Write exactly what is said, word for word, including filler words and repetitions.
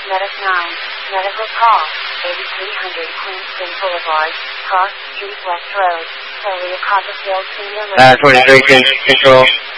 Medic nine, medical call, eighty-three hundred Queenston Boulevard, Cross Street West Road, Tolia Copperfield Senior Uh, twenty-three, control.